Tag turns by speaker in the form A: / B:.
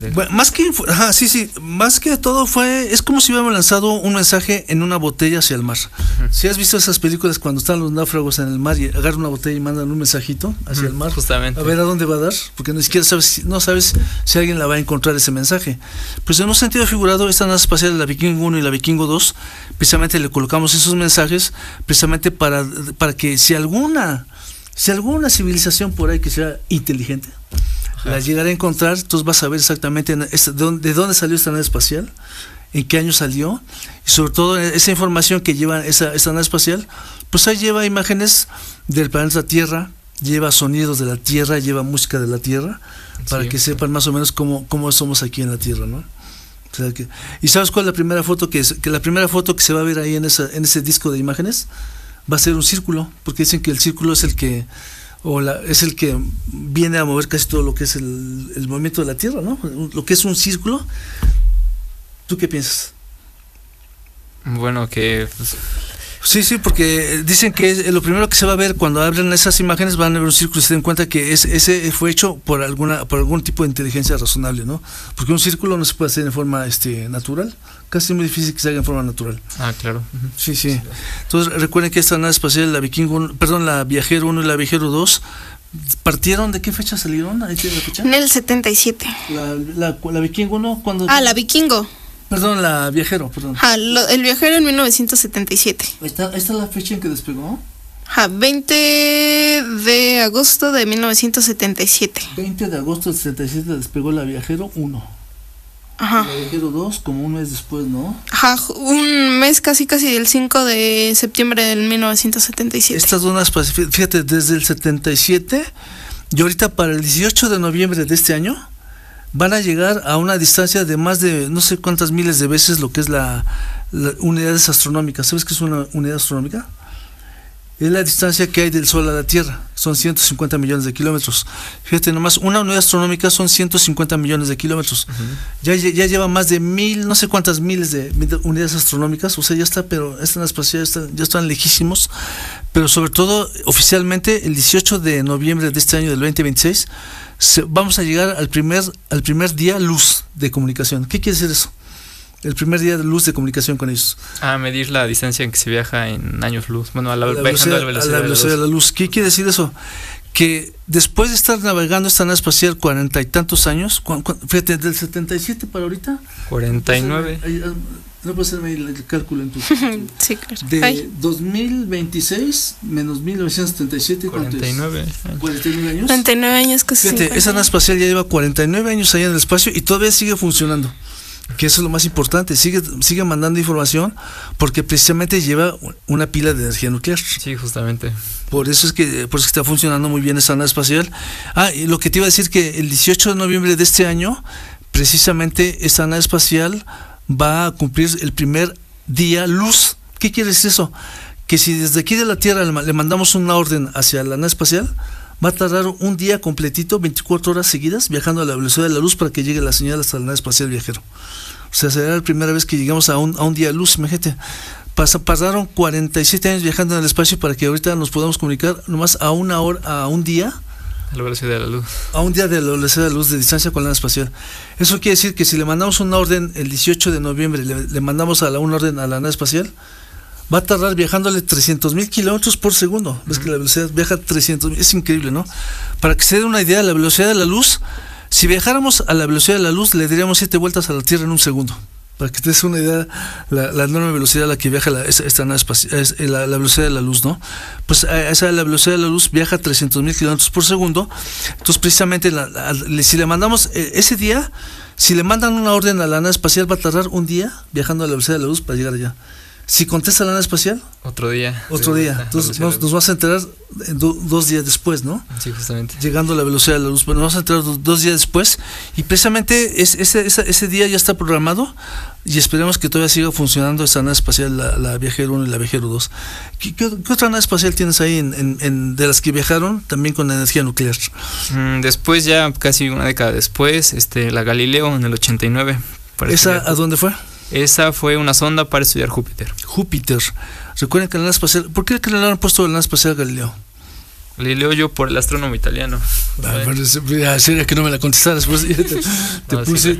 A: Bueno, más que todo es como si hubiéramos lanzado un mensaje en una botella hacia el mar. Si has visto esas películas cuando están los náufragos en el mar y agarran una botella y mandan un mensajito hacia el mar,
B: justamente,
A: a ver a dónde va a dar, porque ni siquiera sabes si alguien la va a encontrar ese mensaje. Pues en un sentido figurado, esta nave espacial, la Vikingo 1 y la Vikingo 2, precisamente le colocamos esos mensajes precisamente para que si alguna civilización por ahí que sea inteligente la llegará a encontrar, entonces vas a ver exactamente de dónde salió esta nave espacial, en qué año salió, y sobre todo esa información que lleva esta nave espacial, pues ahí lleva imágenes del planeta Tierra, lleva sonidos de la Tierra, lleva música de la Tierra, para que sepan más o menos cómo somos aquí en la Tierra, ¿no? O sea ¿y sabes cuál es la primera foto que se va a ver ahí en ese disco de imágenes? Va a ser un círculo, porque dicen que el círculo es el que viene a mover casi todo lo que es el movimiento de la Tierra, ¿no? Lo que es un círculo. ¿Tú qué piensas?
B: Bueno, que
A: Sí, porque dicen que lo primero que se va a ver cuando abren esas imágenes, van a ver un círculo y se den cuenta que ese fue hecho por algún tipo de inteligencia razonable, ¿no? Porque un círculo no se puede hacer en forma natural, casi es muy difícil que se haga en forma natural.
B: Claro.
A: Sí. Entonces recuerden que esta nave espacial, la Viajero 1 y la Viajero 2, ¿partieron? ¿De qué fecha salieron? ¿Ahí tiene la fecha?
C: En el 77.
A: La Vikingo 1, ¿cuándo?
C: La Vikingo.
A: Perdón, la Viajero, perdón.
C: El Viajero en 1977.
A: ¿Esta es la fecha en que despegó?
C: 20 de agosto de 1977.
A: 20 de agosto del 77 despegó la Viajero 1.
C: La
A: Viajero 2 como un mes después, ¿no?
C: Un mes casi del 5 de septiembre del 1977.
A: Estas donas, fíjate, desde el 77 y ahorita para el 18 de noviembre de este año van a llegar a una distancia de más de no sé cuántas miles de veces lo que es la unidades astronómicas. ¿Sabes qué es una unidad astronómica? Es la distancia que hay del Sol a la Tierra. Son 150 millones de kilómetros. Fíjate nomás, una unidad astronómica son 150 millones de kilómetros. Ya lleva más de no sé cuántas miles de unidades astronómicas. O sea, ya está, pero están espaciales, ya están lejísimos. Pero sobre todo, oficialmente, el 18 de noviembre de este año, del 2026, vamos a llegar al primer día luz de comunicación. ¿Qué quiere decir eso? El primer día de luz de comunicación con ellos.
B: Medir la distancia en que se viaja en años luz. Bueno, a la
A: velocidad de la luz. ¿Qué quiere decir eso? Que después de estar navegando esta nave espacial 40 y tantos años, fíjate, del 77 para ahorita.
B: 49.
A: No puedo hacerme el cálculo en tu.
C: Sí, claro.
A: De 2026 menos 1977.
B: 49
A: años. 49 años.
C: 49 años casi.
A: Fíjate, esa nave espacial ya lleva 49 años allá en el espacio y todavía sigue funcionando. Que eso es lo más importante, sigue mandando información porque precisamente lleva una pila de energía nuclear.
B: Sí, justamente.
A: Por eso es que está funcionando muy bien esa nave espacial. Y lo que te iba a decir que el 18 de noviembre de este año, precisamente esta nave espacial va a cumplir el primer día luz. ¿Qué quiere decir eso? Que si desde aquí de la Tierra le mandamos una orden hacia la nave espacial, va a tardar un día completito, 24 horas seguidas, viajando a la velocidad de la luz para que llegue la señal hasta la nave espacial Viajero. O sea, será la primera vez que llegamos a un día de luz, imagínate. Pasaron 47 años viajando en el espacio para que ahorita nos podamos comunicar nomás a un día.
B: A la velocidad de la luz.
A: A un día de la velocidad de la luz de distancia con la nave espacial. Eso quiere decir que si le mandamos una orden el 18 de noviembre, le mandamos una orden a la nave espacial, va a tardar viajándole 300,000 kilómetros por segundo. Ves que la velocidad viaja 300,000, es increíble, ¿no? Para que se dé una idea de la velocidad de la luz, si viajáramos a la velocidad de la luz, le daríamos 7 vueltas a la Tierra en un segundo. Para que te des una idea, la enorme velocidad a la que viaja esta nave espacial, es la velocidad de la luz, ¿no? Pues la velocidad de la luz viaja 300,000 kilómetros por segundo. Entonces, precisamente, si le mandamos ese día, si le mandan una orden a la nave espacial, va a tardar un día viajando a la velocidad de la luz para llegar allá. Si contesta la nave espacial,
B: otro día.
A: Entonces nos vas a enterar 2 días después, ¿no?
B: Sí, justamente.
A: Llegando a la velocidad de la luz. Bueno, nos vas a enterar 2 días después. Y precisamente ese día ya está programado. Y esperemos que todavía siga funcionando esta nave espacial, la Viajero 1 y la Viajero 2. ¿Qué otra nave espacial tienes ahí de las que viajaron también con energía nuclear?
B: Después, ya casi una década después, la Galileo en el 89.
A: ¿Esa a dónde fue?
B: Esa fue una sonda para estudiar Júpiter.
A: Recuerden que la nave espacial, ¿por qué le han puesto la nave espacial Galileo?
B: Galileo yo por el astrónomo italiano.
A: Sería que no me la contestaras, pues ya te
B: No,
A: puse,
B: sí,